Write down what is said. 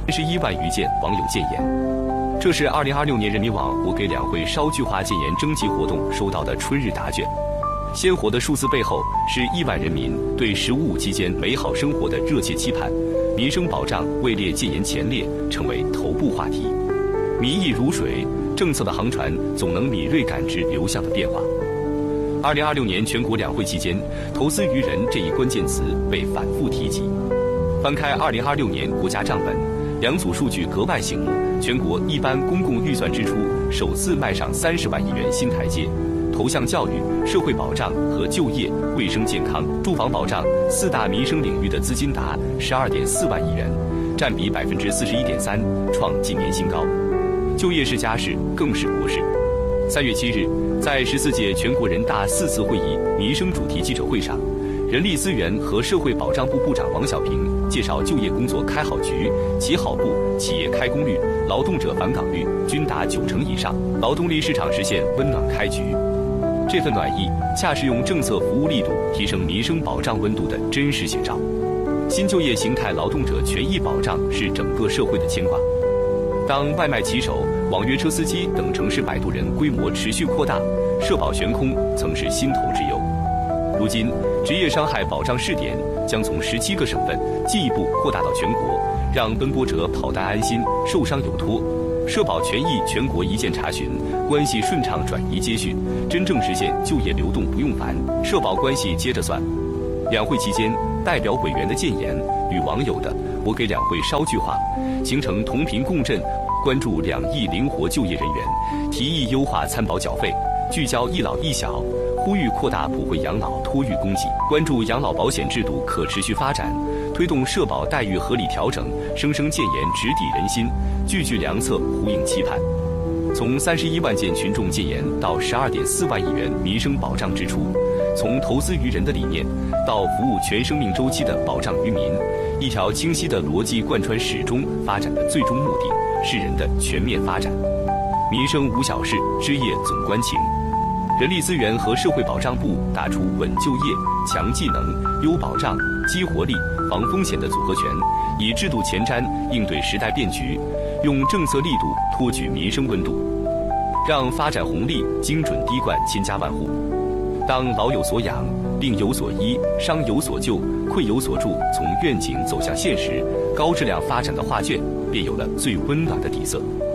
31万余件网友建言。这是2026年人民网“我给两会捎句话”建言征集活动收到的春日答卷。鲜活的数字背后，是亿万人民对“十五五”期间美好生活的热切期盼。民生保障位列建言前列，成为头部话题。民意如水，政策的航船总能敏锐感知流向的变化。2026年全国两会期间，投资于人这一关键词被反复提及。翻开2026年国家账本，两组数据格外醒目：全国一般公共预算支出首次迈上30万亿元新台阶，投向教育、社会保障和就业、卫生健康、住房保障四大民生领域的资金达12.4万亿元，占比41.3%，创近年新高。就业是家事，更是国事。3月7日，在14届全国人大4次会议民生主题记者会上，人力资源和社会保障部部长王小平介绍就业工作开好局、起好步，企业开工率、劳动者返岗率均达90%以上，劳动力市场实现温暖开局。这份暖意，恰是用政策服务力度提升民生保障温度的真实写照。新就业形态劳动者权益保障是整个社会的牵挂。当外卖骑手、网约车司机等城市摆渡人规模持续扩大，社保悬空曾是心头之忧。如今，职业伤害保障试点将从17个省份进一步扩大到全国，让奔波者跑单安心，受伤有托。社保权益全国一键查询，关系顺畅转移接续，真正实现就业流动不用烦，社保关系接着算。两会期间，代表委员的建言与网友的“我给两会捎句话”形成同频共振，关注2亿灵活就业人员，提议优化参保缴费，聚焦一老一小，呼吁扩大普惠养老托育供给，关注养老保险制度可持续发展，推动社保待遇合理调整，生生建言直抵人心，句句良策呼应期盼。从31万件群众建言到12.4万亿元民生保障支出，从投资于人的理念到服务全生命周期的保障于民，一条清晰的逻辑贯穿始终，发展的最终目的是人的全面发展。民生无小事，枝叶总关情。人力资源和社会保障部打出稳就业、强技能、优保障、激活力、防风险的组合拳，以制度前瞻应对时代变局，用政策力度托举民生温度，让发展红利精准滴灌千家万户。当老有所养、病有所医、伤有所救、困有所助，从愿景走向现实，高质量发展的画卷便有了最温暖的底色。